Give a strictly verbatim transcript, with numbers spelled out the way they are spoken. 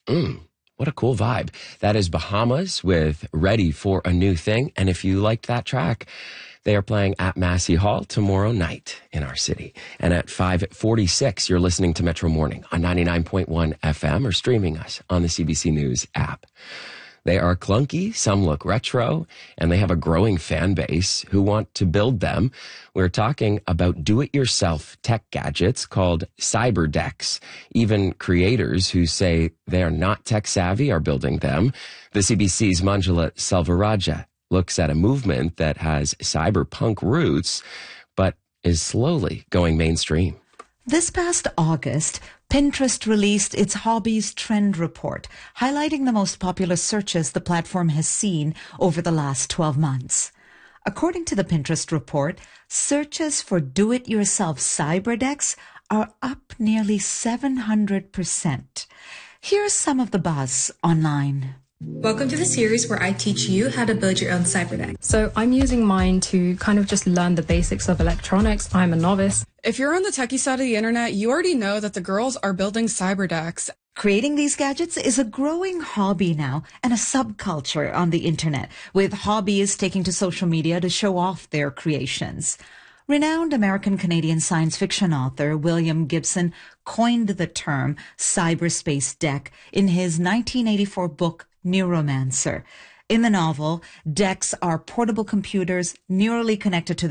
Mm, what a cool vibe. That is Bahamas with Ready for a New Thing. And if you liked that track, they are playing at Massey Hall tomorrow night in our city. And at five forty-six, you're listening to Metro Morning on ninety-nine point one F M or streaming us on the C B C News app. They are clunky, some look retro, and they have a growing fan base who want to build them. We're talking about do-it-yourself tech gadgets called CyberDecks. Even creators who say they are not tech-savvy are building them. The C B C's Manjula Selvarajah looks at a movement that has cyberpunk roots, but is slowly going mainstream. This past August, Pinterest released its Hobbies Trend Report, highlighting the most popular searches the platform has seen over the last twelve months. According to the Pinterest report, searches for do-it-yourself CyberDecks are up nearly seven hundred percent. Here's some of the buzz online. Welcome to the series where I teach you how to build your own CyberDeck. So I'm using mine to kind of just learn the basics of electronics. I'm a novice. If you're on the techie side of the internet, you already know that the girls are building CyberDecks. Creating these gadgets is a growing hobby now and a subculture on the internet, with hobbyists taking to social media to show off their creations. Renowned American-Canadian science fiction author William Gibson coined the term cyberspace deck in his nineteen eighty-four book Neuromancer. In the novel, decks are portable computers neurally connected to